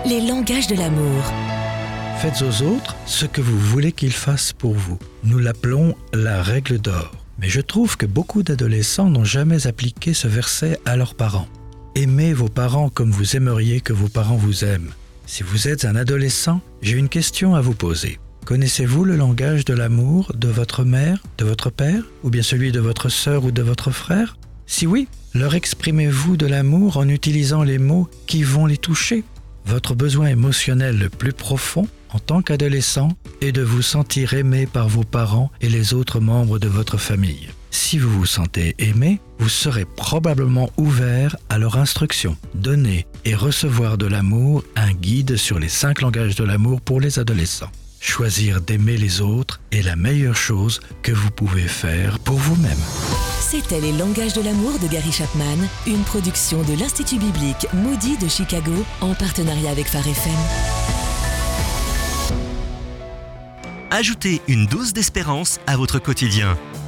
les langages de l'amour. Faites aux autres ce que vous voulez qu'ils fassent pour vous. Nous l'appelons la règle d'or. Mais je trouve que beaucoup d'adolescents n'ont jamais appliqué ce verset à leurs parents. Aimez vos parents comme vous aimeriez que vos parents vous aiment. Si vous êtes un adolescent, j'ai une question à vous poser. Connaissez-vous le langage de l'amour de votre mère, de votre père, ou bien celui de votre sœur ou de votre frère? Si oui, leur exprimez-vous de l'amour en utilisant les mots qui vont les toucher? Votre besoin émotionnel le plus profond, en tant qu'adolescent, est de vous sentir aimé par vos parents et les autres membres de votre famille. Si vous vous sentez aimé, vous serez probablement ouvert à leur instruction. Donner et recevoir de l'amour, un guide sur les 5 langages de l'amour pour les adolescents. Choisir d'aimer les autres est la meilleure chose que vous pouvez faire pour vous-même. C'était Les langages de l'amour de Gary Chapman, une production de l'Institut biblique Moody de Chicago en partenariat avec Phare FM. Ajoutez une dose d'espérance à votre quotidien.